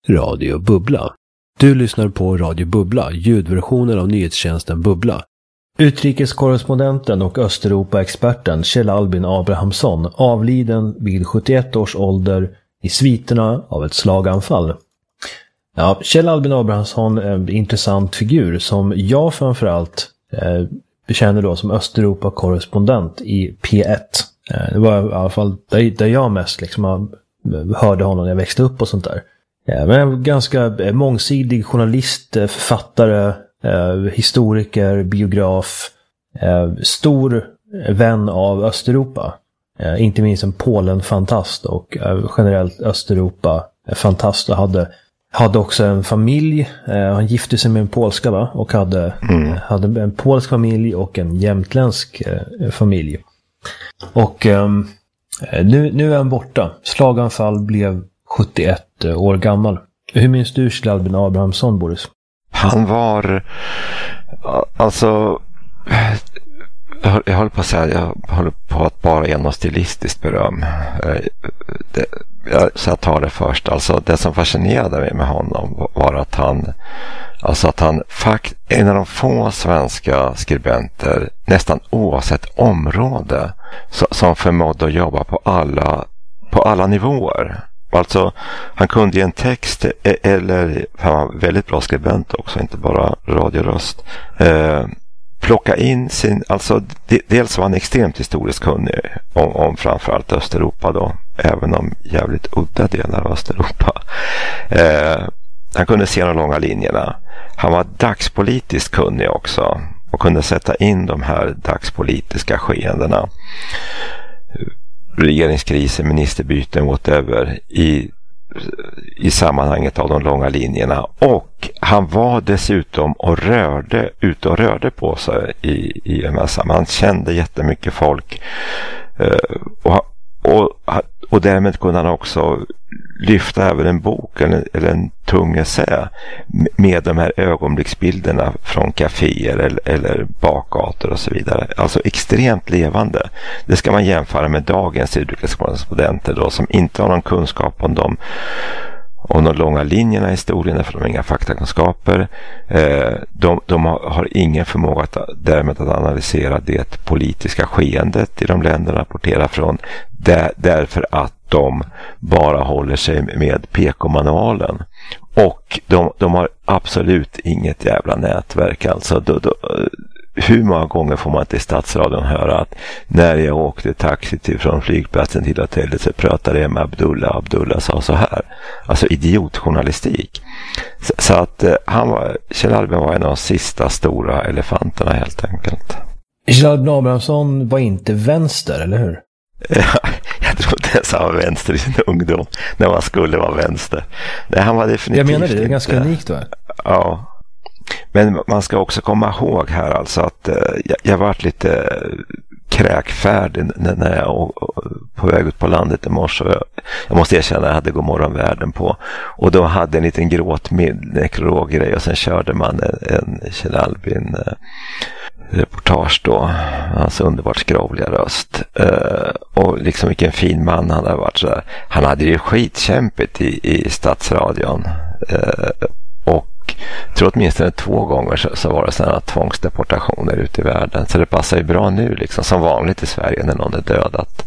Radio Bubbla. Du lyssnar på Radio Bubbla, ljudversionen av nyhetstjänsten Bubbla. Utrikeskorrespondenten och Östeuropa-experten Kjell Albin Abrahamsson avliden vid 71 års ålder i sviterna av ett slaganfall. Ja, Kjell Albin Abrahamsson är en intressant figur som jag framförallt bekänner då som Östeuropa-korrespondent i P1. Det var i alla fall där jag mest liksom hörde honom när jag växte upp och sånt där. Men en ganska mångsidig journalist, författare, historiker, biograf, stor vän av Östeuropa. Inte minst en Polen-fantast och generellt Östeuropa-fantast. Och hade också en familj. Han gifte sig med en polska och hade en polsk familj och en jämtländsk familj. Och nu är han borta. Slaganfall, blev 71 år gammal. Hur minns du Kjell Albin Abrahamsson, Boris? Han var, alltså, jag håller på att säga, jag håller på att bara ge något stilistiskt beröm. Så jag tar det först. Alltså, det som fascinerade mig med honom var att han en av de få svenska skribenter, nästan oavsett område, som förmådde att jobba på alla nivåer. Alltså, han kunde i en text, eller han var väldigt bra skribent också, inte bara radioröst, plocka in sin, alltså dels var han extremt historiskt kunnig om framförallt Östeuropa då, även om jävligt udda delar av Östeuropa. Han kunde se de långa linjerna. Han var dagspolitiskt kunnig också och kunde sätta in de här dagspolitiska skeendena, regeringskriser, ministerbyten, whatever, i sammanhanget av de långa linjerna. Och han var dessutom ute och rörde på sig i en massa. Man kände jättemycket folk och därmed kunde han också lyfta över en bok eller en tung essä med de här ögonblicksbilderna från kaféer eller bakgator och så vidare. Alltså extremt levande. Det ska man jämföra med dagens utrikeskorrespondenter då, som inte har någon kunskap om de långa linjerna i historien, för de har inga faktakunskaper. De har ingen förmåga därmed att analysera det politiska skeendet i de länder rapporterar från, därför att de bara håller sig med PK-manualen. Och de har absolut inget jävla nätverk. Alltså, hur många gånger får man inte i stadsradion höra att när jag åkte taxi från flygplatsen till hotellet så pratade jag med Abdullah sa så här. Alltså idiotjournalistik. Så att Kjell Albin var en av de sista stora elefanterna helt enkelt. Kjell Albin Abrahamsson var inte vänster, eller hur? Jag tror inte ens han var vänster i sin ungdom, när man skulle vara vänster. Nej, han var definitivt. Jag menar det är ganska unikt, va? Ja. Men man ska också komma ihåg här alltså att jag varit lite kräkfärdig när jag på väg ut på landet i morse. Jag måste erkänna att jag hade Godmorgonvärlden på. Och då hade en liten nekrolog-grej och sen körde man en Kjell Albin reportage då, hans underbart skrovliga röst, och liksom vilken fin man han hade varit. Så där. Han hade ju skitkämpigt i stadsradion, och tror åtminstone 2 gånger så var det sådana tvångsdeportationer ute i världen. Så det passar ju bra nu liksom, som vanligt i Sverige när någon är dödat.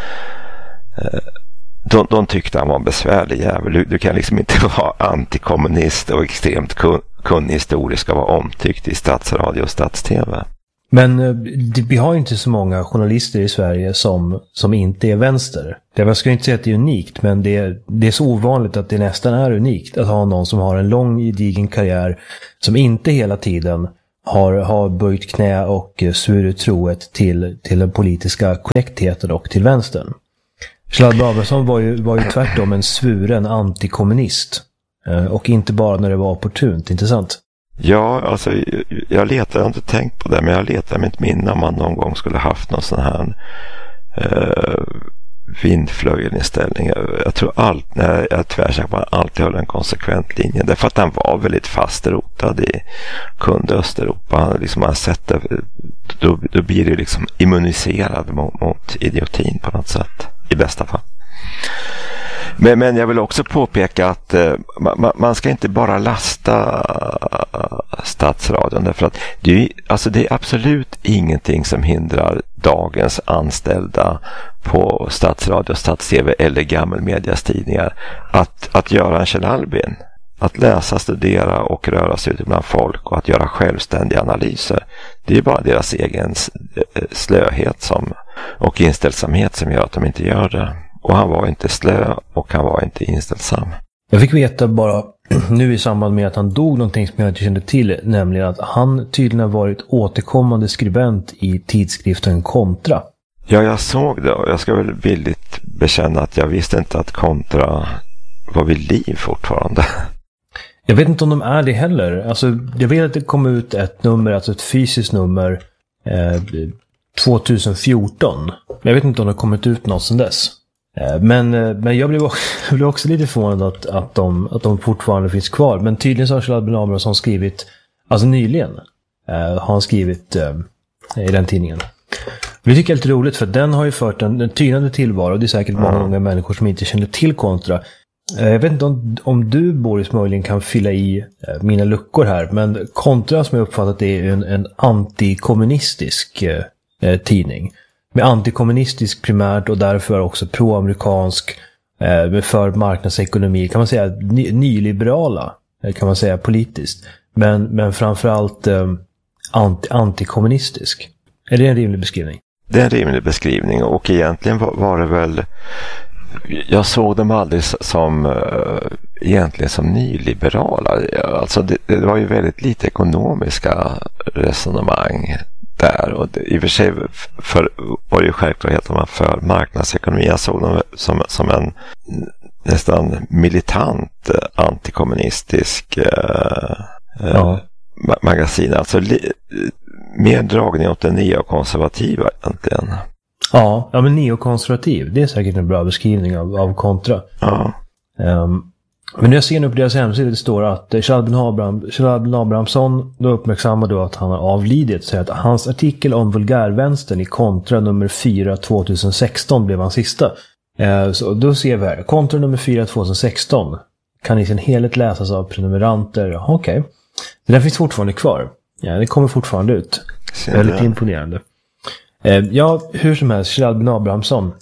De tyckte han var en besvärlig jävel. Du kan liksom inte vara antikommunist och extremt kunnig historisk och vara omtyckt i stadsradio och stadstv. Men vi har ju inte så många journalister i Sverige som inte är vänster. Jag ska inte säga att det är unikt, men det är så ovanligt att det nästan är unikt att ha någon som har en lång gedigen karriär, som inte hela tiden har böjt knä och svurit troet till den politiska korrektheten och till vänstern. Kjell Albin Abrahamsson var ju tvärtom en svuren antikommunist, och inte bara när det var opportunt, inte sant? Ja, alltså jag har inte tänkt på det, men jag letar med ett minne om man någon gång skulle haft någon sån här vindflöjelinställning. Jag tror jag tvärsäker på att han alltid höll en konsekvent linje. Därför att han var väldigt fast rotad i Östeuropa. Han liksom har sett det, då blir det liksom immuniserad mot idiotin på något sätt, i bästa fall. Men jag vill också påpeka att man ska inte bara lasta Stadsradion, därför att det är absolut ingenting som hindrar dagens anställda på Stadsradio, Stads-TV eller gammelmedias tidningar att göra en Kjell Albin. Att läsa, studera och röra sig ute bland folk och att göra självständiga analyser. Det är bara deras egen slöhet och inställsamhet som gör att de inte gör det. Och han var inte slö och han var inte inställsam. Jag fick veta bara nu i samband med att han dog någonting som jag inte kände till, nämligen att han tydligen har varit återkommande skribent i tidskriften Kontra. Ja, jag såg det och jag ska väl villigt bekänna att jag visste inte att Kontra var vid liv fortfarande. Jag vet inte om de är det heller. Alltså, jag vet att det kom ut ett nummer, alltså ett fysiskt nummer 2014. Men jag vet inte om det har kommit ut något sedan dess. Men jag blev också lite förvånad att de fortfarande finns kvar. Men tydligen så har Kjell Albin Abrahamsson skrivit, alltså nyligen har han skrivit i den tidningen. Vi tycker det är lite roligt för den har ju fört en tynande tillvaro. Det är säkert många unga människor som inte känner till Kontra. Jag vet inte om du, Boris, möjligen kan fylla i mina luckor här. Men Kontra, som jag uppfattat det, är en antikommunistisk tidning. Med antikommunistisk primärt och därför också proamerikansk, för marknadsekonomi. Kan man säga nyliberala, kan man säga politiskt. Men framförallt antikommunistisk. Är det en rimlig beskrivning? Det är en rimlig beskrivning och egentligen var det väl... Jag såg dem aldrig som egentligen som nyliberala. Alltså det var ju väldigt lite ekonomiska resonemang där. Och i och för sig var det ju självklart att man för marknadsekonomi. Jag såg dem som en nästan militant antikommunistisk magasin. Alltså mer dragning åt det neokonservativa egentligen. Ja, men neokonservativ, det är säkert en bra beskrivning av Kontra. Ja. Men jag ser nu på deras hemsida, det står att Kjell Albin Abrahamsson då uppmärksammar då att han har avlidit, säger att hans artikel om vulgärvänstern i Kontra nummer 4 2016 blev hans sista. Så då ser vi här, Kontra nummer 4 2016 kan i sin helhet läsas av prenumeranter. Okej. Det där finns fortfarande kvar. Ja, det kommer fortfarande ut. Väldigt imponerande. Ja, hur som helst, Kjell Albin Abrahamsson.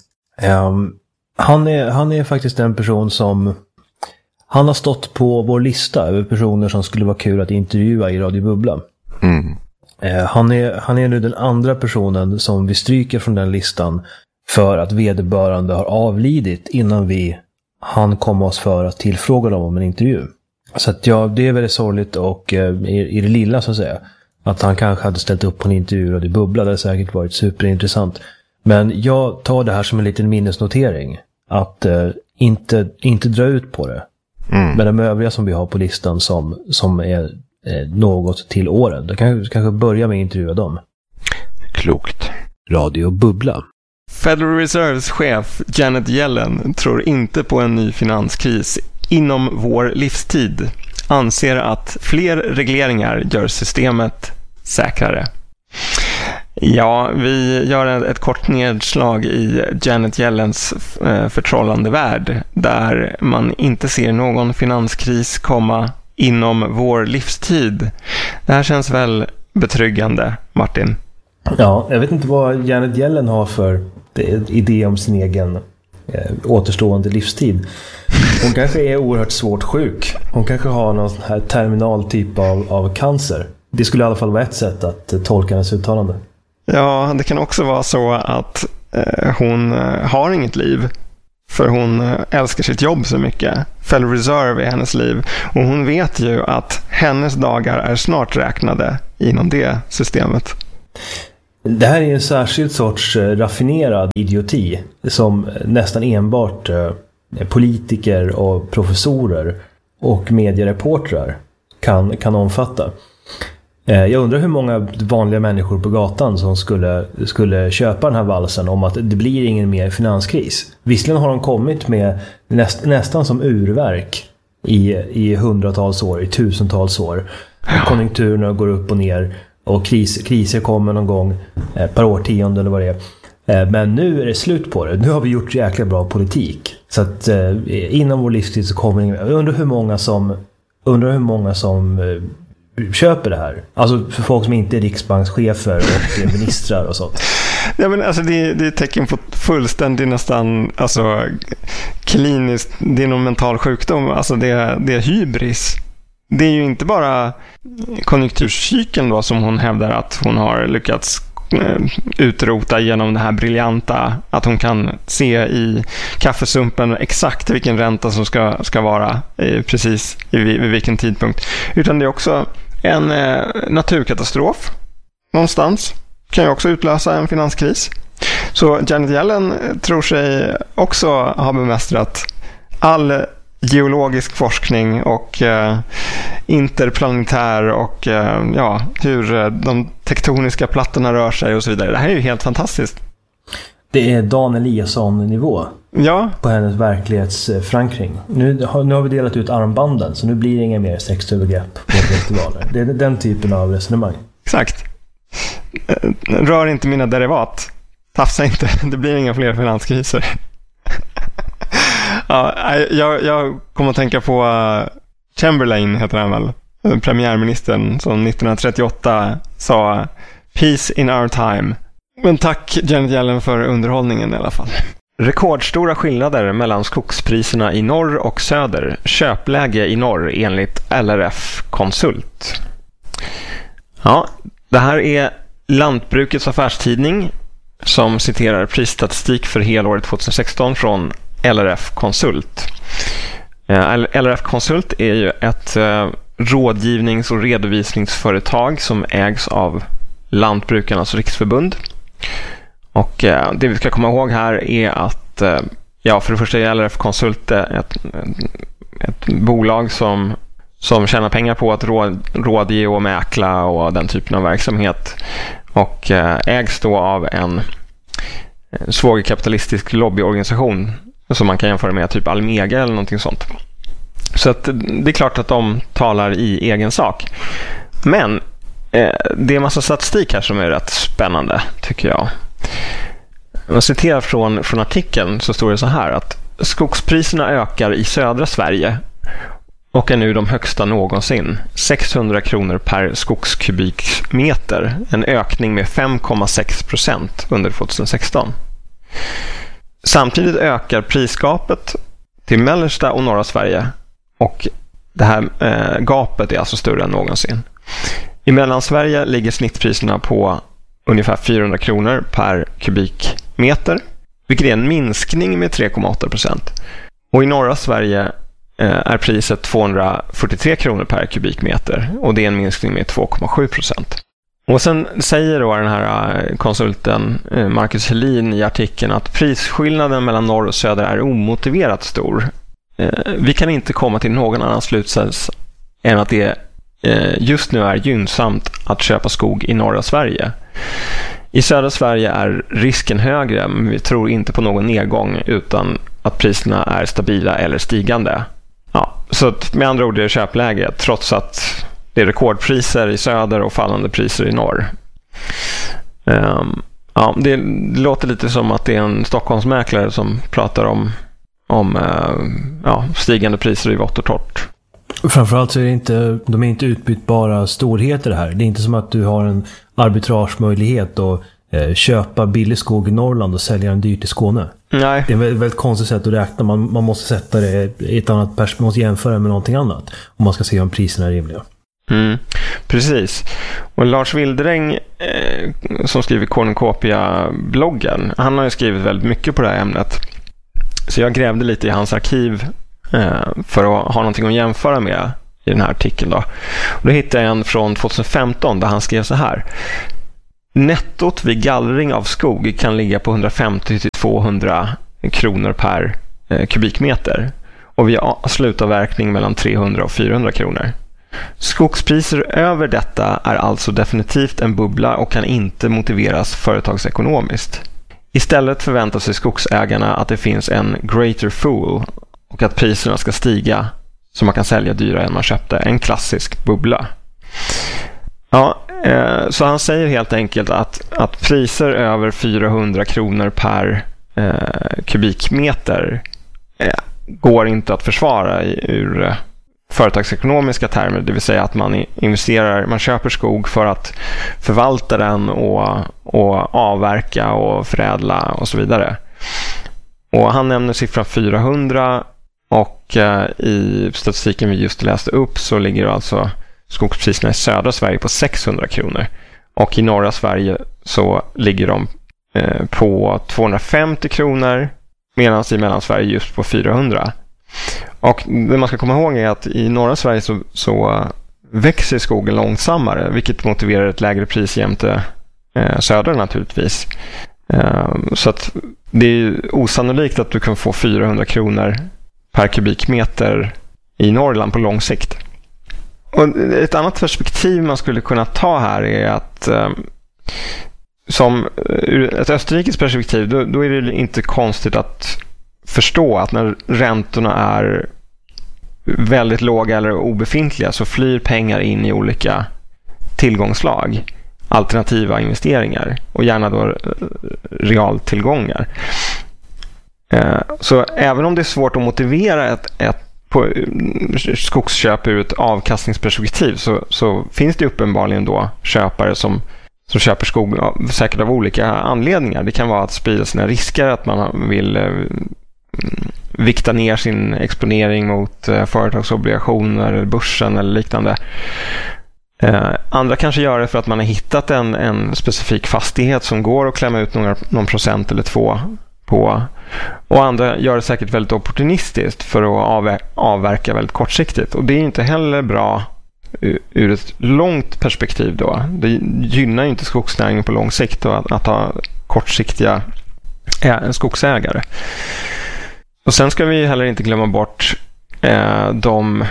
Han är faktiskt en person som... Han har stått på vår lista över personer som skulle vara kul att intervjua i Radio Bubbla. Mm. Han är nu den andra personen som vi stryker från den listan för att vederbörande har avlidit innan han kom oss för att tillfråga dem om en intervju. Så att det är väldigt sorgligt och i det lilla så att säga. Att han kanske hade ställt upp på en intervju i Radio Bubbla. Det hade säkert varit superintressant. Men jag tar det här som en liten minnesnotering. Att inte dra ut på det. Mm. Men de övriga som vi har på listan som är något till åren. Då kanske börja med att intervjua dem. Klokt. Radio Bubbla. Federal Reserves chef Janet Yellen tror inte på en ny finanskris inom vår livstid. Anser att fler regleringar gör systemet säkrare. Ja, vi gör ett kort nedslag i Janet Yellens förtrollande värld där man inte ser någon finanskris komma inom vår livstid. Det här känns väl betryggande, Martin? Ja, jag vet inte vad Janet Yellen har för idé om sin egen återstående livstid. Hon kanske är oerhört svårt sjuk. Hon kanske har någon sån här terminal typ av cancer. Det skulle i alla fall vara ett sätt att tolka hennes uttalande. Ja, det kan också vara så att hon har inget liv. För hon älskar sitt jobb så mycket. Federal Reserve är hennes liv. Och hon vet ju att hennes dagar är snart räknade inom det systemet. Det här är en särskild sorts raffinerad idioti som nästan enbart politiker och professorer och mediereportrar kan omfatta. Jag undrar hur många vanliga människor på gatan som skulle köpa den här valsen om att det blir ingen mer finanskris. Visserligen har de kommit med nästan som urverk i hundratals år, i tusentals år. Konjunkturerna går upp och ner och kriser kommer någon gång per årtionde eller vad det är. Men nu är det slut på det. Nu har vi gjort jäkla bra politik. Så att inom vår livstid så kommer det... Undrar hur många som köper det här. Alltså för folk som inte är riksbankschefer och ministrar och sånt. Ja, men alltså det är ett tecken på fullständigt nästan alltså kliniskt, det är någon mental sjukdom, alltså det är hybris. Det är ju inte bara konjunkturcykeln då som hon hävdar att hon har lyckats utrota genom det här briljanta, att hon kan se i kaffesumpen exakt vilken ränta som ska vara precis vid vilken tidpunkt, utan det är också en naturkatastrof någonstans kan ju också utlösa en finanskris. Så Janet Yellen tror sig också ha bemästrat all geologisk forskning och interplanetär och hur de tektoniska plattorna rör sig och så vidare. Det här är ju helt fantastiskt. Det är Dan Eliasson-nivå på hennes verklighetsförankring. Nu har vi delat ut armbanden, så nu blir det inga mer sexövergrepp på festivaler. Det är den typen av resonemang. Exakt. Rör inte mina derivat. Tafsa inte. Det blir inga fler finanskriser. Jag kommer att tänka på Chamberlain, heter han väl. Premiärministern som 1938 sa "Peace in our time". Men tack Janet Yellen för underhållningen i alla fall. Rekordstora skillnader mellan skogspriserna i norr och söder. Köpläge i norr enligt LRF Konsult. Ja, det här är Lantbrukets affärstidning som citerar prisstatistik för helåret 2016 från LRF Konsult. LRF Konsult är ju ett rådgivnings- och redovisningsföretag som ägs av Lantbrukarnas riksförbund. Och det vi ska komma ihåg här är att för det första är LRF Konsult ett bolag som tjänar pengar på att rådge och mäkla och den typen av verksamhet, och ägs då av en svågerkapitalistisk lobbyorganisation som man kan jämföra med typ Almega eller någonting sånt. Så att det är klart att de talar i egen sak. Men det är en massa statistik här som är rätt spännande, tycker jag. Om jag citerar från artikeln så står det så här att skogspriserna ökar i södra Sverige och är nu de högsta någonsin. 600 kronor per skogskubikmeter. En ökning med 5,6% under 2016. Samtidigt ökar prisgapet till mellersta och norra Sverige. Och det här gapet är alltså större än någonsin. I Mellansverige ligger snittpriserna på ungefär 400 kronor per kubikmeter. Vilket är en minskning med 3,8%. Och i norra Sverige är priset 243 kronor per kubikmeter. Och det är en minskning med 2,7%. Och sen säger då den här konsulten Marcus Helin i artikeln att prisskillnaden mellan norr och söder är omotiverat stor. Vi kan inte komma till någon annan slutsats än att det just nu är gynnsamt att köpa skog i norra Sverige. I södra Sverige är risken högre, men vi tror inte på någon nedgång utan att priserna är stabila eller stigande. Ja, så att med andra ord är det köpläge trots att det är rekordpriser i söder och fallande priser i norr. Det låter lite som att det är en Stockholmsmäklare som pratar om stigande priser i vått och torrt. Framförallt så är de är inte utbytbara storheter här. Det är inte som att du har en arbitragemöjlighet att köpa billig skog i Norrland och sälja den dyrt i Skåne. Nej. Det är ett väldigt konstigt sätt att räkna. Man måste sätta det i ett annat perspektiv, man måste jämföra med någonting annat om man ska se om priserna är rimliga. Precis. Och Lars Wildräng som skriver Cornucopia-bloggen, han har ju skrivit väldigt mycket på det här ämnet. Så jag grävde lite i hans arkiv för att ha någonting att jämföra med i den här artikeln då. Och då hittade jag en från 2015 där han skrev så här: nettot vid gallring av skog kan ligga på 150-200 kronor per kubikmeter och vid slutavverkning mellan 300 och 400 kronor. Skogspriser över detta är alltså definitivt en bubbla och kan inte motiveras företagsekonomiskt. Istället förväntar sig skogsägarna att det finns en greater fool och att priserna ska stiga så man kan sälja dyrare än man köpte. En klassisk bubbla. Ja, Så han säger helt enkelt att priser över 400 kronor per kubikmeter går inte att försvara ur företagsekonomiska termer, det vill säga att man köper skog för att förvalta den och avverka och förädla och så vidare. Och han nämner siffran 400 och i statistiken vi just läste upp så ligger alltså skogspriserna i södra Sverige på 600 kronor och i norra Sverige så ligger de på 250 kronor medan i Mellansverige just på 400. Och det man ska komma ihåg är att i norra Sverige så växer skogen långsammare, vilket motiverar ett lägre pris jämte söder naturligtvis. Så att det är osannolikt att du kan få 400 kronor per kubikmeter i Norrland på lång sikt. Och ett annat perspektiv man skulle kunna ta här är att som ur ett österrikiskt perspektiv då är det inte konstigt att förstå att när räntorna är väldigt låga eller obefintliga så flyr pengar in i olika tillgångslag, alternativa investeringar och gärna då realtillgångar. Så även om det är svårt att motivera ett skogsköp ur ett avkastningsperspektiv så finns det uppenbarligen då köpare som köper skog säkert av olika anledningar. Det kan vara att sprida sina risker, att man vill vikta ner sin exponering mot företagsobligationer, börsen eller liknande. Andra kanske gör det för att man har hittat en specifik fastighet som går att klämma ut någon procent eller två på. Och andra gör det säkert väldigt opportunistiskt för att avverka väldigt kortsiktigt. Och det är inte heller bra ur ett långt perspektiv då. Det gynnar ju inte skogsnäringen på lång sikt att ha kortsiktiga skogsägare. Och sen ska vi heller inte glömma bort de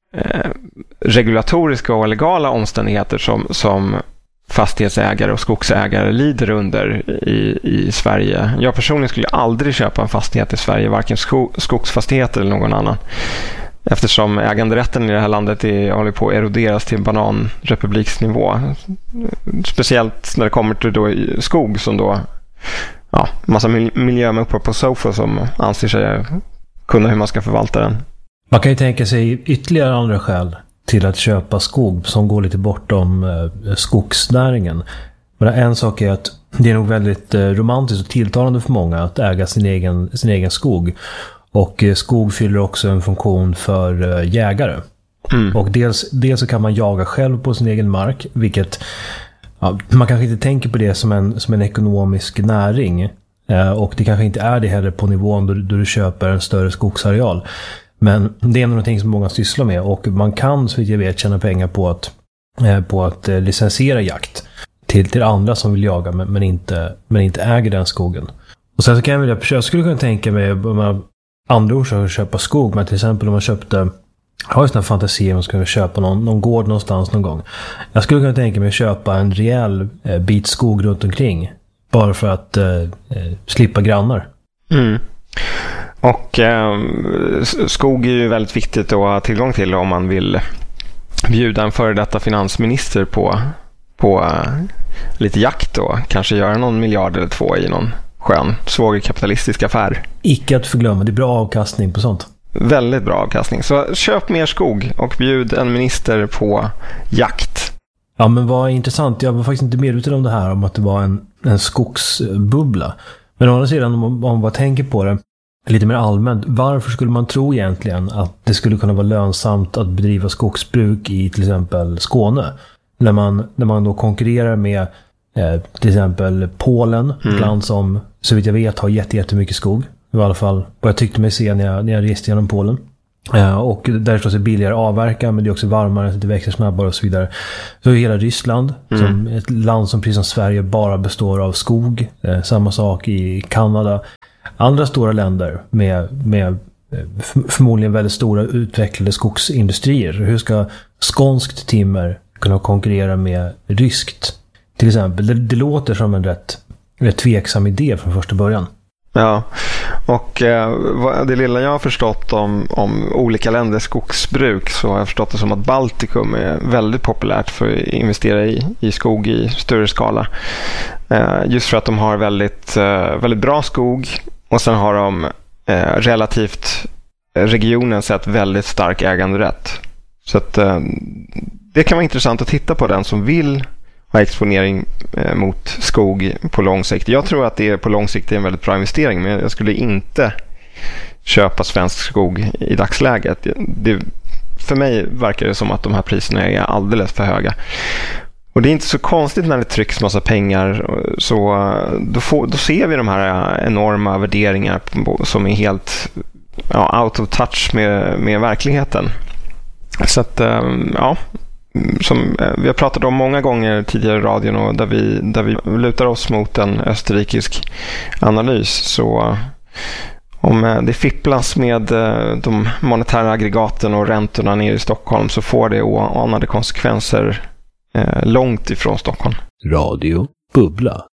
regulatoriska och legala omständigheter som fastighetsägare och skogsägare lider under i Sverige. Jag personligen skulle aldrig köpa en fastighet i Sverige, varken skogsfastigheter eller någon annan. Eftersom äganderätten i det här landet håller på att eroderas till bananrepubliksnivå. Speciellt när det kommer till då skog som då massa miljömuppar på sofa som anser sig kunna hur man ska förvalta den. Man kan ju tänka sig ytterligare andra skäl till att köpa skog som går lite bortom skogsnäringen. Men en sak är att det är nog väldigt romantiskt och tilltalande för många att äga sin egen skog. Och skog fyller också en funktion för jägare. Mm. Och dels så kan man jaga själv på sin egen mark, vilket man kanske inte tänker på det som en ekonomisk näring. Och det kanske inte är det heller på nivån då du köper en större skogsareal. Men det är någonting som många sysslar med, och man kan, så vitt jag vet, tjäna pengar på att licensiera jakt till andra som vill jaga men inte äger den skogen. Och sen så kan jag skulle kunna tänka mig andra orsaker att köpa skog, men till exempel om man har ju sådana fantasier om man ska köpa någon gård någonstans någon gång. Jag skulle kunna tänka mig att köpa en rejäl bit skog runt omkring bara för att slippa grannar. Mm. Och skog är ju väldigt viktigt att ha tillgång till om man vill bjuda en före detta finansminister på lite jakt då. Kanske göra någon miljard eller 2 i någon skön svågerkapitalistisk affär. Icke att förglömma, det är bra avkastning på sånt. Väldigt bra avkastning. Så köp mer skog och bjud en minister på jakt. Ja, men vad intressant. Jag var faktiskt inte medveten om det här, om att det var en skogsbubbla. Men å andra sidan, om man bara tänker på det lite mer allmänt, varför skulle man tro egentligen att det skulle kunna vara lönsamt att bedriva skogsbruk i till exempel Skåne? När man då konkurrerar med till exempel Polen, ett land som så vitt jag vet har jättemycket skog. I alla fall vad jag tyckte mig se när jag reste genom Polen. Och där är det billigare att avverka, men det är också varmare så det växer snabbare och så vidare. Så hela Ryssland, som ett land som precis som Sverige bara består av skog. Samma sak i Kanada. Andra stora länder med förmodligen väldigt stora utvecklade skogsindustrier. Hur ska skånskt timmer kunna konkurrera med ryskt? Till exempel, det låter som en rätt tveksam idé från första början. Ja, Och det lilla jag har förstått om olika länders skogsbruk, så har jag förstått det som att Baltikum är väldigt populärt för att investera i skog i större skala. Just för att de har väldigt bra skog, och sen har de relativt regionen sett väldigt stark äganderätt. Så att det kan vara intressant att titta på den som vill ha exponering mot skog på lång sikt. Jag tror att det på lång sikt är en väldigt bra investering, men jag skulle inte köpa svensk skog i dagsläget. För mig verkar det som att de här priserna är alldeles för höga. Och det är inte så konstigt när det trycks massa pengar, så då ser vi de här enorma värderingar som är helt out of touch med verkligheten. Så att som vi har pratat om många gånger tidigare i radion, och där vi lutar oss mot en österrikisk analys, så om det fipplas med de monetära aggregaten och räntorna nere i Stockholm, så får det oanade konsekvenser långt ifrån Stockholm. Radio Bubbla.